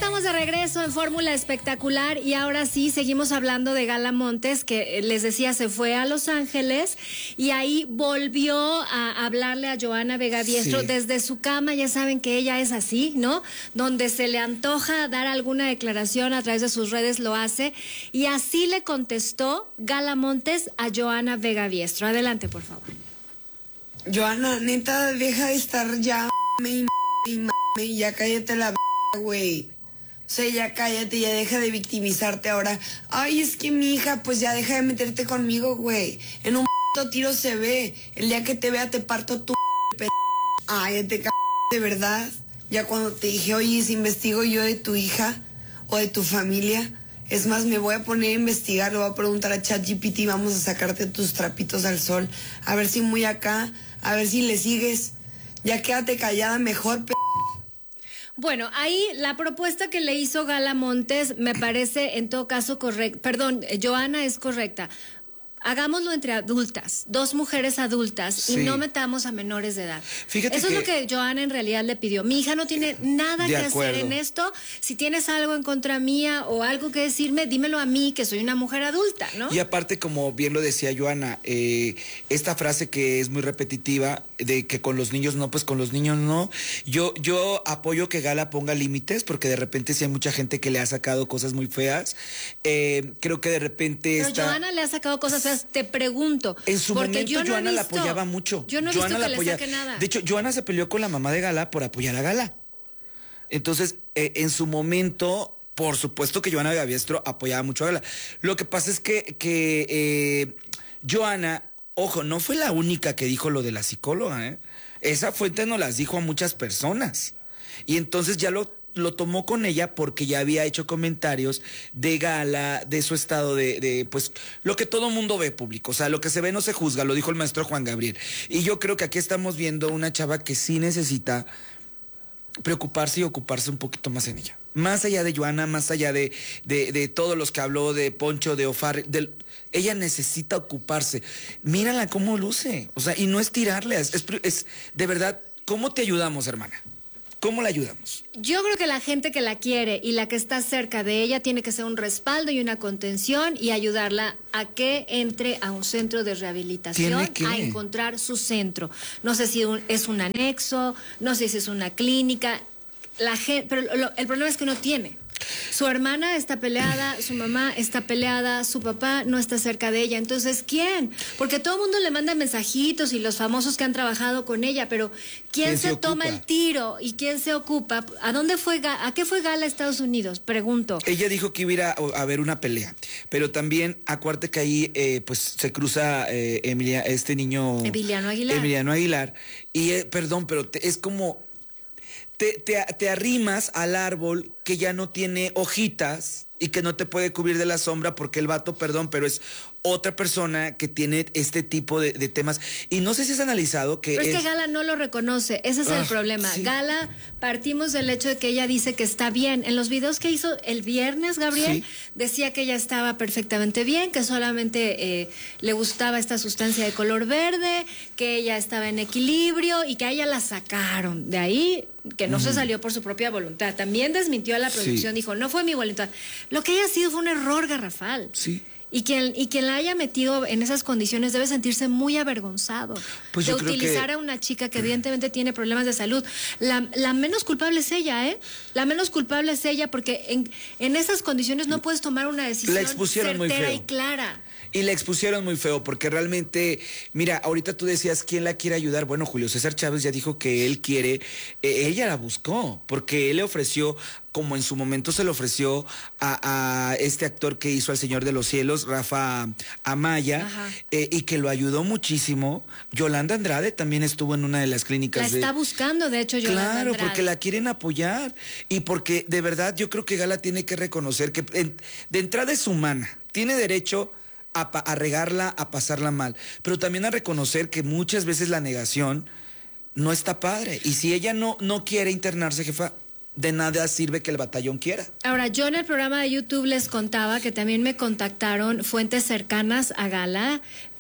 estamos de regreso en Fórmula Espectacular y ahora sí seguimos hablando de Gala Montes, que les decía se fue a Los Ángeles y ahí volvió a hablarle a Johanna Vega Diestro desde su cama. Ya saben que ella es así, ¿no? Donde se le antoja dar alguna declaración a través de sus redes lo hace, y así le contestó Gala Montes a Johanna Vega Diestro. Adelante, por favor. Johanna, neta, deja de estar ya y ya cállate la güey. O sea, ya cállate, ya deja de victimizarte ahora. Ay, es que mi hija, pues ya deja de meterte conmigo, güey. En un tiro se ve. El día que te vea te parto tu Ay, te de verdad. Ya cuando te dije, oye, si investigo yo de tu hija o de tu familia, es más, me voy a poner a investigar, le voy a preguntar a ChatGPT, vamos a sacarte tus trapitos al sol, a ver si muy acá, a ver si le sigues. Ya quédate callada mejor, Bueno, ahí la propuesta que le hizo Gala Montes me parece en todo caso correcta. Perdón, Johanna es correcta. Hagámoslo entre adultas, dos mujeres adultas, y no metamos a menores de edad. Fíjate Eso es lo que Johanna en realidad le pidió. Mi hija no tiene nada que hacer en esto. Si tienes algo en contra mía o algo que decirme, dímelo a mí, que soy una mujer adulta, ¿no? Y aparte, como bien lo decía Johanna, esta frase que es muy repetitiva, de que con los niños no, pues con los niños no. Yo apoyo que Gala ponga límites, porque de repente sí hay mucha gente que le ha sacado cosas muy feas. Creo que de repente Pero Johanna le ha sacado cosas feas. Te pregunto. En su momento Johanna la apoyaba mucho. Yo no he visto que le saque nada. De hecho, Johanna se peleó con la mamá de Gala por apoyar a Gala. Entonces, en su momento, por supuesto que Johanna Vega Diestro apoyaba mucho a Gala. Lo que pasa es que Johanna, ojo, no fue la única que dijo lo de la psicóloga, ¿eh? Esa fuente nos las dijo a muchas personas. Y entonces ya lo tomó con ella porque ya había hecho comentarios de Gala, de su estado de pues, lo que todo mundo ve público. O sea, lo que se ve no se juzga, lo dijo el maestro Juan Gabriel. Y yo creo que aquí estamos viendo una chava que sí necesita preocuparse y ocuparse un poquito más en ella. Más allá de Johanna, más allá de todos los que habló, de Poncho, de Ofar, ella necesita ocuparse. Mírala cómo luce. O sea, y no es tirarle, es de verdad, ¿cómo te ayudamos, hermana? ¿Cómo la ayudamos? Yo creo que la gente que la quiere y la que está cerca de ella tiene que ser un respaldo y una contención y ayudarla a que entre a un centro de rehabilitación, a encontrar su centro. No sé si es un anexo, no sé si es una clínica. La gente, pero el problema es que no tiene. Su hermana está peleada, su mamá está peleada, su papá no está cerca de ella. Entonces, ¿quién? Porque todo el mundo le manda mensajitos y los famosos que han trabajado con ella, pero ¿quién se toma el tiro y quién se ocupa? ¿A qué fue Gala a Estados Unidos? Pregunto. Ella dijo que iba a ver una pelea, pero también acuérdate que ahí pues se cruza este niño Emiliano Aguilar y perdón, pero es como te arrimas al árbol que ya no tiene hojitas y que no te puede cubrir de la sombra porque el vato, perdón, pero es otra persona que tiene este tipo de temas. Y no sé si has analizado que... Pero es que Gala no lo reconoce, ese es el problema. Sí. Gala, partimos del hecho de que ella dice que está bien. En los videos que hizo el viernes, Gabriel, decía que ella estaba perfectamente bien, que solamente le gustaba esta sustancia de color verde, que ella estaba en equilibrio y que a ella la sacaron. De ahí que no se salió por su propia voluntad. También desmintió a la producción, dijo, no fue mi voluntad. Lo que haya sido fue un error garrafal. Sí. Y quien la haya metido en esas condiciones debe sentirse muy avergonzado de utilizar a una chica que evidentemente tiene problemas de salud. La menos culpable es ella, ¿eh? La menos culpable es ella porque en esas condiciones no puedes tomar una decisión certera y clara. Y la expusieron muy feo, porque realmente, mira, ahorita tú decías, ¿quién la quiere ayudar? Bueno, Julio César Chávez ya dijo que él quiere, ella la buscó, porque él le ofreció, como en su momento se le ofreció a este actor que hizo Al Señor de los Cielos, Rafa Amaya, y que lo ayudó muchísimo. Yolanda Andrade también estuvo en una de las clínicas. La está buscando, de hecho, Yolanda Andrade. Claro, porque la quieren apoyar, y porque de verdad yo creo que Gala tiene que reconocer que de entrada es humana, tiene derecho a regarla, a pasarla mal, pero también a reconocer que muchas veces la negación no está padre, y si ella no quiere internarse, jefa, de nada sirve que el batallón quiera. Ahora, yo en el programa de YouTube les contaba que también me contactaron fuentes cercanas a Gala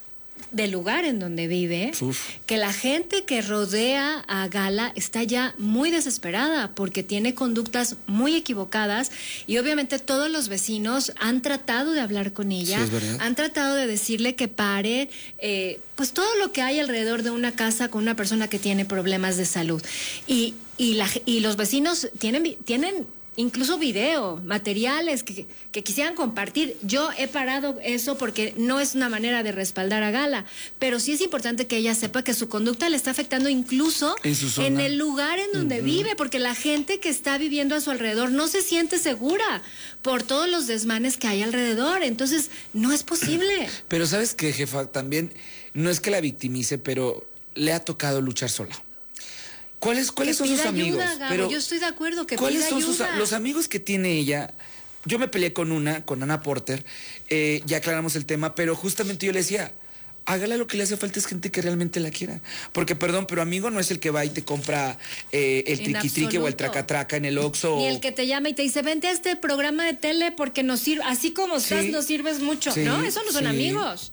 del lugar en donde vive, que la gente que rodea a Gala está ya muy desesperada porque tiene conductas muy equivocadas y obviamente todos los vecinos han tratado de hablar con ella, han tratado de decirle que pare, pues todo lo que hay alrededor de una casa con una persona que tiene problemas de salud. Y los vecinos tienen incluso video, materiales que quisieran compartir. Yo he parado eso porque no es una manera de respaldar a Gala, pero sí es importante que ella sepa que su conducta le está afectando incluso en el lugar en donde vive, porque la gente que está viviendo a su alrededor no se siente segura por todos los desmanes que hay alrededor. Entonces, no es posible. Pero ¿sabes qué, jefa? También no es que la victimice, pero le ha tocado luchar sola. ¿Cuáles son sus amigos? Gabo, pero yo estoy de acuerdo que pida ayuda. Los amigos que tiene ella? Yo me peleé con Ana Porter, ya aclaramos el tema, pero justamente yo le decía, hágala, lo que le hace falta es gente que realmente la quiera. Porque, perdón, pero amigo no es el que va y te compra el triqui-triqui o el traca-traca en el Oxxo. Ni el que te llama y te dice, vente a este programa de tele porque nos sirve, así como estás, nos sirves mucho. ¿No? Eso no son amigos.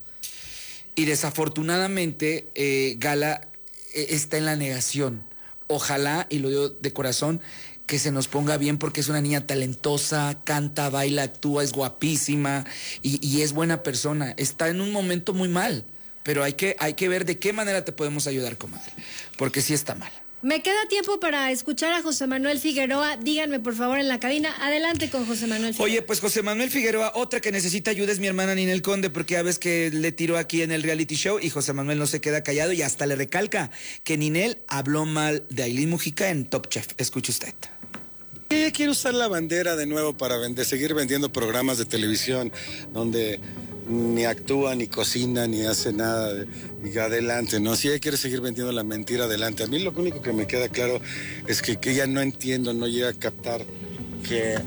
Y desafortunadamente, Gala está en la negación. Ojalá, y lo digo de corazón, que se nos ponga bien porque es una niña talentosa, canta, baila, actúa, es guapísima y es buena persona. Está en un momento muy mal, pero hay que ver de qué manera te podemos ayudar, comadre, porque sí está mal. Me queda tiempo para escuchar a José Manuel Figueroa. Díganme, por favor, en la cabina. Adelante con José Manuel Figueroa. Oye, pues José Manuel Figueroa, otra que necesita ayuda es mi hermana Ninel Conde, porque ya ves que le tiró aquí en el reality show y José Manuel no se queda callado y hasta le recalca que Ninel habló mal de Ailín Mujica en Top Chef. Escuche usted. Ella quiere usar la bandera de nuevo para seguir vendiendo programas de televisión donde ni actúa, ni cocina, ni hace nada, y adelante, ¿no? Si ella quiere seguir vendiendo la mentira, adelante. A mí lo único que me queda claro es que ella no llega a captar que...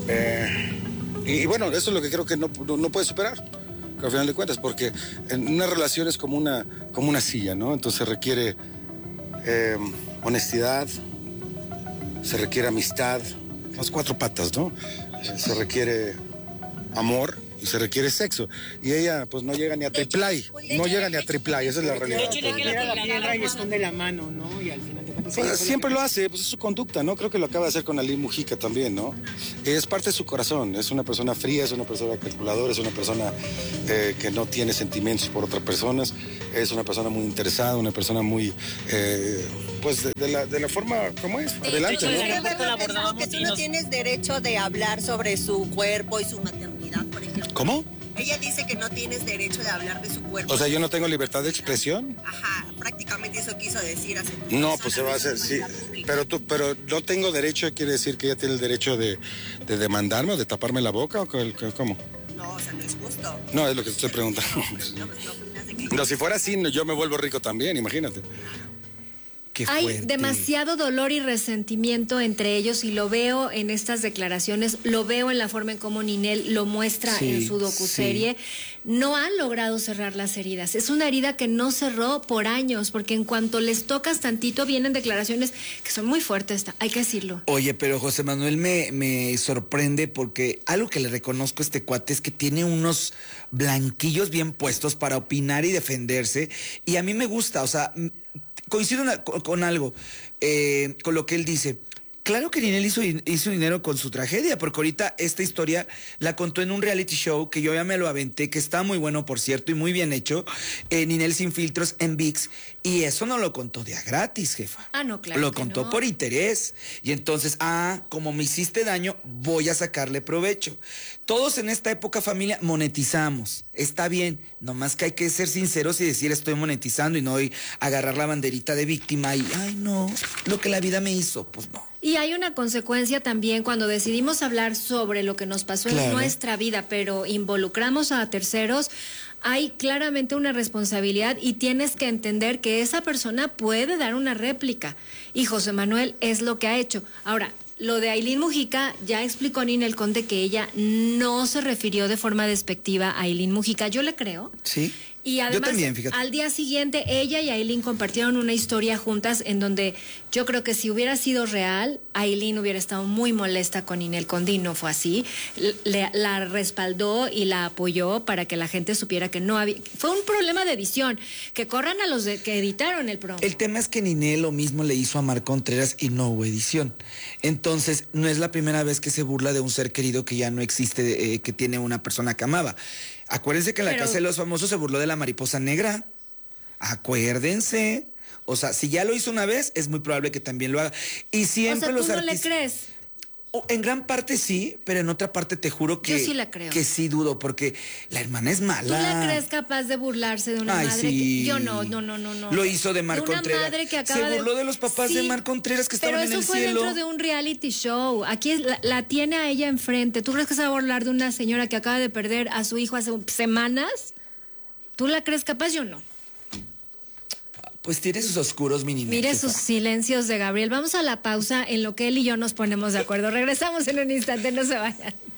y bueno, eso es lo que creo que no puede superar, al final de cuentas, porque en una relación es como una silla, ¿no? Entonces requiere honestidad, se requiere amistad, las 4 patas, ¿no? Se requiere amor y se requiere sexo. Y ella, pues, no llega ni a triplay. No llega ni a triplay, esa es la realidad. De hecho, le la piedra y esconde la mano, ¿no? Y al final de cuentas... Pues, siempre lo hace, pues es su conducta, ¿no? Creo que lo acaba de hacer con Ailín Mujica también, ¿no? Es parte de su corazón, es una persona fría, es una persona calculadora, es una persona que no tiene sentimientos por otras personas, es una persona muy interesada, una persona muy, pues, de la forma como es, adelante, ¿no? Que tú no tienes derecho de hablar sobre su cuerpo y su maternidad, por ejemplo. ¿Cómo? Ella dice que no tienes derecho de hablar de su cuerpo. O sea, yo no tengo libertad de expresión. Ajá, prácticamente eso quiso decir hace tiempo. No, pues se va a hacer, sí. Pero no tengo derecho, quiere decir que ella tiene el derecho de demandarme o de taparme la boca o cómo. No, o sea, no es justo. No, es lo que te estoy preguntando. No, si fuera así, yo me vuelvo rico también, imagínate. Hay demasiado dolor y resentimiento entre ellos y lo veo en estas declaraciones, lo veo en la forma en cómo Ninel lo muestra en su docuserie. No han logrado cerrar las heridas. Es una herida que no cerró por años, porque en cuanto les tocas tantito vienen declaraciones que son muy fuertes, hay que decirlo. Oye, pero José Manuel me sorprende porque algo que le reconozco a este cuate es que tiene unos blanquillos bien puestos para opinar y defenderse, y a mí me gusta, o sea... Coincido con algo, con lo que él dice. Claro que Ninel hizo dinero con su tragedia, porque ahorita esta historia la contó en un reality show que yo ya me lo aventé, que está muy bueno, por cierto, y muy bien hecho, Ninel Sin Filtros en ViX, y eso no lo contó de a gratis, jefa. Ah, no, claro. Lo contó por interés, y entonces, como me hiciste daño, voy a sacarle provecho. Todos en esta época, familia, monetizamos, está bien, nomás que hay que ser sinceros y decir estoy monetizando y no agarrar la banderita de víctima y, ay no, lo que la vida me hizo, pues no. Y hay una consecuencia también cuando decidimos hablar sobre lo que nos pasó en nuestra vida, pero involucramos a terceros, hay claramente una responsabilidad y tienes que entender que esa persona puede dar una réplica. Y José Manuel es lo que ha hecho. Ahora, lo de Ailín Mujica, ya explicó Ninel Conde que ella no se refirió de forma despectiva a Ailín Mujica. Yo le creo. Sí. Y además, yo también, fíjate. Al día siguiente, ella y Aileen compartieron una historia juntas en donde yo creo que si hubiera sido real, Aileen hubiera estado muy molesta con Ninel Conde, y no fue así. La respaldó y la apoyó para que la gente supiera que no había... Fue un problema de edición, que corran a los que editaron el programa. El tema es que Ninel lo mismo le hizo a Marc Contreras y no hubo edición. Entonces, no es la primera vez que se burla de un ser querido que ya no existe, que tiene una persona que amaba. Acuérdense que en la Casa de los Famosos se burló de la mariposa negra. Acuérdense. O sea, si ya lo hizo una vez, es muy probable que también lo haga. Y siempre ¿tú no le crees? En gran parte sí, pero en otra parte te juro que... Yo sí la creo. Que sí dudo, porque la hermana es mala. ¿Tú la crees capaz de burlarse de una madre? Sí. Yo no. Lo hizo de Marc Contreras. Una madre que acaba se burló de los papás de Marc Contreras que estaban en el cielo. Pero eso fue dentro de un reality show. Aquí la tiene a ella enfrente. ¿Tú crees que se va a burlar de una señora que acaba de perder a su hijo hace semanas? ¿Tú la crees capaz? Yo no. Pues tiene sus oscuros mini. Mire sus silencios de Gabriel. Vamos a la pausa en lo que él y yo nos ponemos de acuerdo. Regresamos en un instante, no se vayan.